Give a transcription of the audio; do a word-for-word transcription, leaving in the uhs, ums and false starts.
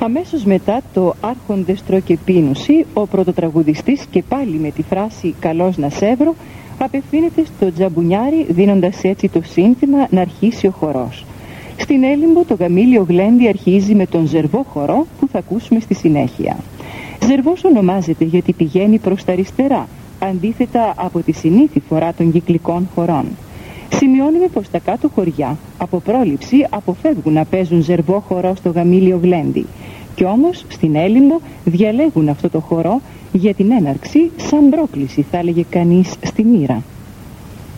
Αμέσως μετά το «Άρχοντες τρω και πίνουσι», ο πρωτοτραγουδιστής και πάλι με τη φράση «καλώς να σέβρω» απευθύνεται στο τζαμπουνιάρι, δίνοντας έτσι το σύνθημα να αρχίσει ο χορός. Στην Έλυμπο το γαμήλιο γλέντι αρχίζει με τον ζερβό χορό που θα ακούσουμε στη συνέχεια. Ζερβός ονομάζεται γιατί πηγαίνει προς τα αριστερά, αντίθετα από τη συνήθη φορά των κυκλικών χορών. Σημειώνουμε πως τα κάτω χωριά από πρόληψη αποφεύγουν να παίζουν ζερβό χορό στο γαμήλιο γλέντι, κι όμως στην Έλυμπο διαλέγουν αυτό το χορό για την έναρξη σαν πρόκληση, θα έλεγε κανείς, στη μοίρα.